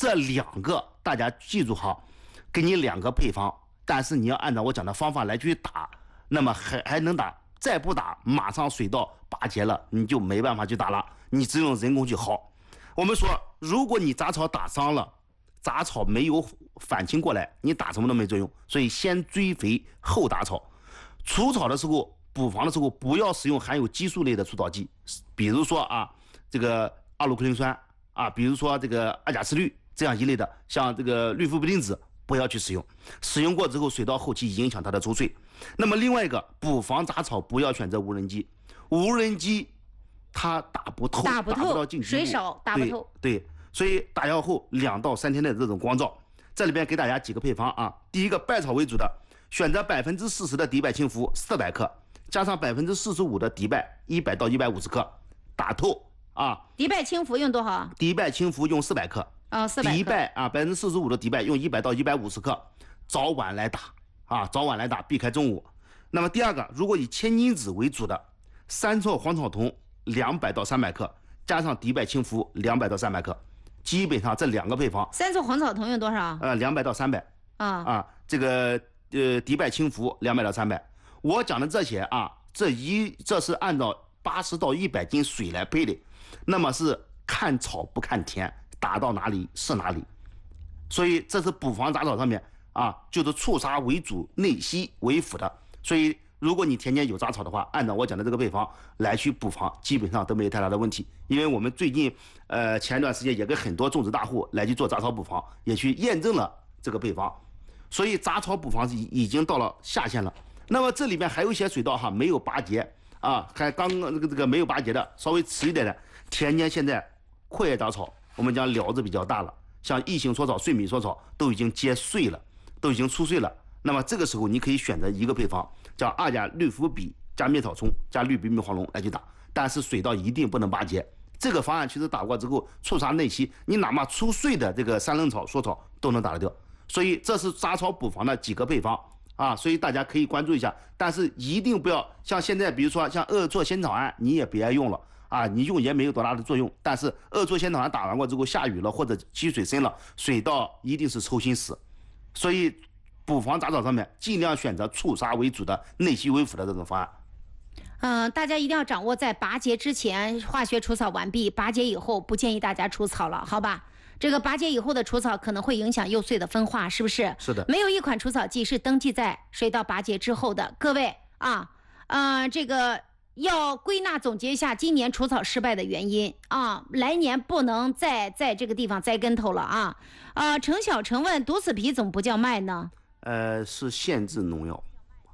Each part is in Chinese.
这2个大家记住好，给你2个配方，但是你要按照我讲的方法来去打，那么还能打，再不打马上水稻拔节了，你就没办法去打了，你只用人工去薅。我们说，如果你杂草打伤了，杂草没有反清过来，你打什么都没作用，所以先追肥后打草。除草的时候，补防的时候不要使用含有激素类的除草剂，比如说这个阿鲁克林酸比如说这个阿甲次氯这样一类的，像这个氯呋呋丁酯不要去使用，使用过之后水稻后期影响它的抽穗。那么另外一个补防杂草不要选择无人机，无人机它打不透，打不到近水少打不透。 对，所以打药后2到3天的这种光照。这里边给大家几个配方第一个败草为主的，选择40%的敌败清福400克，加上45%的敌败100到150克，打透敌败清福用多少？ 敌败清福用400克。 400克。 敌败45%的敌败用100到150克，早晚来打早晚来打，避开中午。那么第二个，如果以千金子为主的，3错黄草酮200到300克，加上敌败清福200到300克，基本上这2个配方。 3错黄草酮用多少 ？200到300。这个敌败清福200到300。我讲的这些这是按照80到100斤水来配的，那么是看草不看田，打到哪里是哪里。所以这是补防杂草上面就是促杀为主，内息为辅的。所以如果你田间有杂草的话，按照我讲的这个配方来去补防，基本上都没有太大的问题。因为我们最近前一段时间也跟很多种植大户来去做杂草补防，也去验证了这个配方，所以杂草补防已经到了下限了。那么这里面还有一些水稻没有拔节还刚这个没有拔节的，稍微迟一点的田间，现在阔叶杂草我们讲苗子比较大了，像异性缩草、碎米缩草都已经结穗了，都已经出穗了。那么这个时候你可以选择一个配方，叫2价氯呋比加灭草冲加氯比灭黄龙来去打，但是水稻一定不能拔节。这个方案其实打过之后促杀内息，你哪怕出穗的这个三棱草、缩草都能打得掉。所以这是杂草补防的几个配方所以大家可以关注一下，但是一定不要像现在比如说像恶唑仙草胺你也别用了你用也没有多大的作用。但是恶唑仙草胺打完过之后下雨了或者积水深了，水稻一定是抽心死。所以补防杂草上面尽量选择促杀为主的、内息为辅的这种方案。 大家一定要掌握在拔节之前化学除草完毕，拔节以后不建议大家除草了，好吧？这个拔节以后的除草可能会影响幼穗的分化，是不是？ 是的。 没有一款除草剂是登记在水稻拔节之后的。各位这个要归纳总结一下今年除草失败的原因来年不能再在这个地方栽跟头了程小成问，毒死皮怎么不叫麦呢？ 是限制农药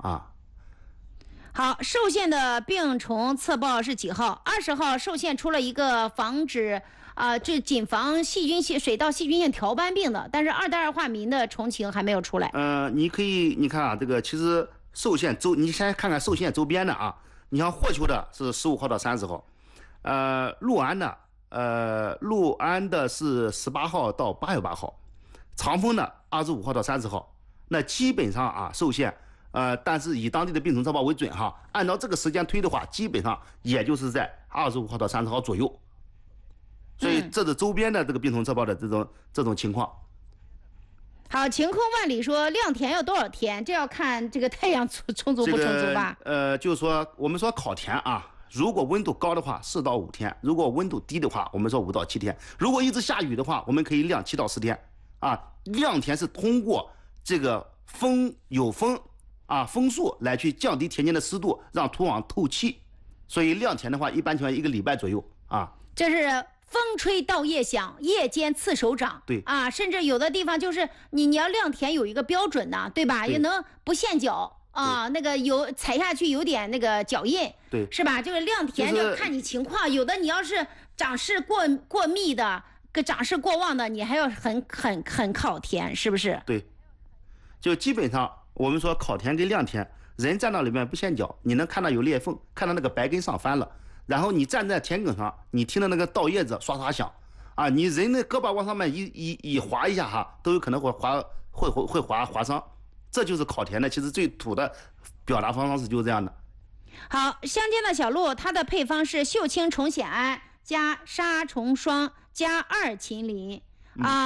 好，寿县的病虫测报是几号？20号，寿县出了一个防止这谨防水稻细菌性条斑病的，但是2代2化民的虫情还没有出来。 你看这个其实寿县你先看看寿县周边的你像霍丘的是15号到30号，六安的是18号到8月8号，长丰的25号到30号。那基本上寿县但是以当地的病虫测报为准按照这个时间推的话，基本上也就是在25号到30号左右。所以这是周边的这个病虫测报的这种情况。 好，晴空万里说晾田要多少天？这要看这个太阳充足不充足吧？ 就是说我们说烤田如果温度高的话4到5天，如果温度低的话我们说5到7天，如果一直下雨的话我们可以晾7到10天晾田是通过这个风速来去降低田间的湿度，让土壤透气。所以晾田的话一般情况1个礼拜左右这是风吹稻叶响，夜间刺手掌。 对甚至有的地方就是你要晾田有一个标准的，对吧？也能不陷脚那个有踩下去有点那个脚印， 对， 是吧？就是晾田就看你情况，有的你要是长势过密的，长势过旺的，你还要很烤田，是不是？ 对，就基本上我们说烤田跟晾田，人站到里面不陷脚，你能看到有裂缝，看到那个白根上翻了。然后你站在田埂上，你听到那个稻叶子刷刷响你人的胳膊往上面一划一下都有可能会划伤。这就是烤田的其实最土的表达方式就是这样的。 好，乡间的小鹿，它的配方是秀清虫酰胺加杀虫霜加2嗪林